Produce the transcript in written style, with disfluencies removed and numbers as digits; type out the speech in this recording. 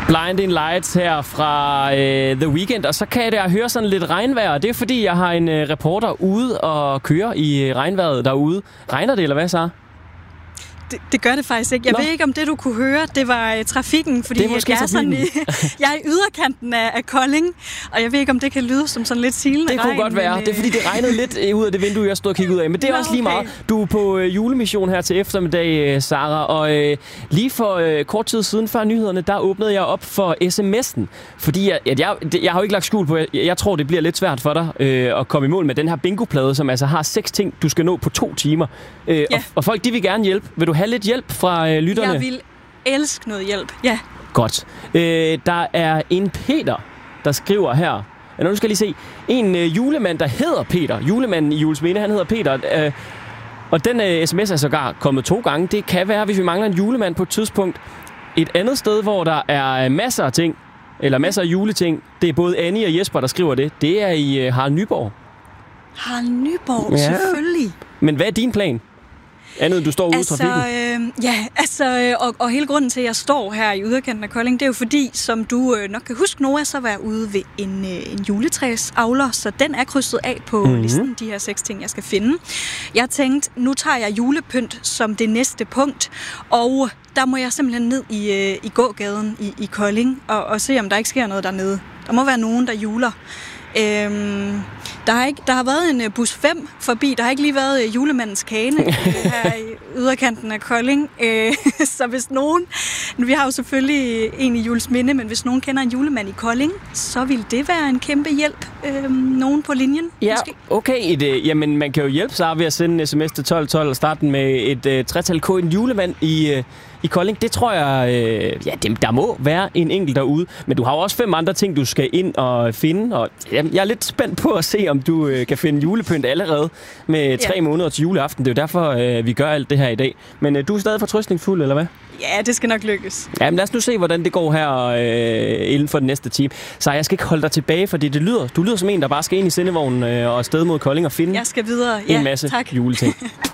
Blinding Lights her fra The Weeknd, og så kan jeg høre sådan lidt regnvejr. Det er fordi, jeg har en reporter ude og køre i regnvejret derude. Regner det, eller hvad så? Det gør det faktisk ikke. Jeg ved ikke, om det, du kunne høre, det var trafikken, fordi jeg er i yderkanten af Kolding, og jeg ved ikke, om det kan lyde som sådan lidt silende regn. Det kunne godt være. Det er fordi, det regnede lidt ud af det vindue, jeg stod og kiggede ud af. Men det er også lige meget. Du er på julemission her til eftermiddag, Sara, og lige for kort tid siden, før nyhederne, der åbnede jeg op for sms'en, fordi jeg har jo ikke lagt skjul på, jeg tror, det bliver lidt svært for dig at komme i mål med den her bingoplade, som altså har 6 ting, du skal nå på 2 timer. Og folk, de vil gerne hjælpe. Vil du have lidt hjælp fra lytterne? Jeg vil elske noget hjælp, ja. Godt. Der er en Peter, der skriver her. Nu skal jeg lige se. En julemand, der hedder Peter. Julemanden i Juelsminde, han hedder Peter. Og den sms er sågar kommet 2 gange. Det kan være, hvis vi mangler en julemand på et tidspunkt. Et andet sted, hvor der er masser af ting, eller masser af juleting, det er både Annie og Jesper, der skriver det. Det er i Harald Nyborg. Harald Nyborg, ja. Selvfølgelig. Men hvad er din plan? Andet, du står ude i trafikken? Og hele grunden til, at jeg står her i yderkanten af Kolding, det er jo fordi, som du nok kan huske, Noah, så var jeg ude ved en juletræsavler, så den er krydset af på listen, de her 6 ting, jeg skal finde. Jeg tænkte, nu tager jeg julepynt som det næste punkt, og der må jeg simpelthen ned i gågaden i Kolding, og se, om der ikke sker noget dernede. Der må være nogen, der juler. Der har været en bus 5 forbi. Der har ikke lige været julemandens kane her i yderkanten af Kolding. Så hvis nogen... Vi har jo selvfølgelig en i Juelsminde, men hvis nogen kender en julemand i Kolding, så vil det være en kæmpe hjælp. Nogen på linjen, ja, måske? Okay. Jamen, man kan jo hjælpe sig ved at sende en sms til 1212 og starte den med et 3-tal K, en julemand i Kolding. Det tror jeg, der må være en enkelt derude. Men du har jo også 5 andre ting, du skal ind og finde. Og jeg er lidt spændt på at se, om du kan finde julepynt allerede med 3 måneder til juleaften. Det er jo derfor, vi gør alt det her i dag. Men du er stadig fortrøstningsfuld, eller hvad? Ja, det skal nok lykkes. Ja, men lad os nu se, hvordan det går her inden for den næste time. Så jeg skal ikke holde dig tilbage, fordi du lyder som en, der bare skal ind i sendevognen og afsted mod Kolding og finde jeg skal videre. en masse juleting.